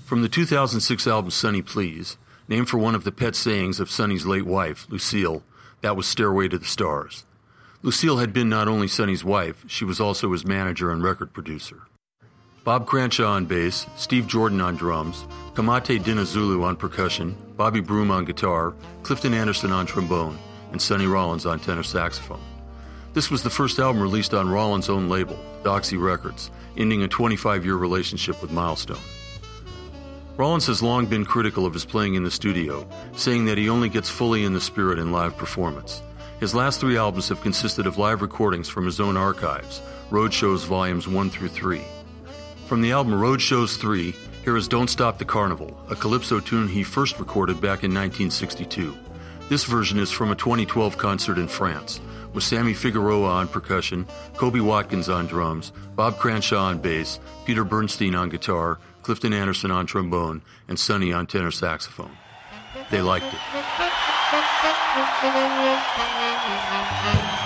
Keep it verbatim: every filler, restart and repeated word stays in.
From the two thousand six album Sonny Please, named for one of the pet sayings of Sonny's late wife, Lucille, that was Stairway to the Stars. Lucille had been not only Sonny's wife, she was also his manager and record producer. Bob Cranshaw on bass, Steve Jordan on drums, Kamate Dinizulu on percussion, Bobby Broom on guitar, Clifton Anderson on trombone, and Sonny Rollins on tenor saxophone. This was the first album released on Rollins' own label, Doxy Records, ending a twenty-five-year relationship with Milestone. Rollins has long been critical of his playing in the studio, saying that he only gets fully in the spirit in live performance. His last three albums have consisted of live recordings from his own archives, Roadshows Volumes one through three. From the album Roadshows three, here is Don't Stop the Carnival, a calypso tune he first recorded back in nineteen sixty-two. This version is from a twenty twelve concert in France, with Sammy Figueroa on percussion, Kobe Watkins on drums, Bob Cranshaw on bass, Peter Bernstein on guitar, Clifton Anderson on trombone, and Sonny on tenor saxophone. They liked it.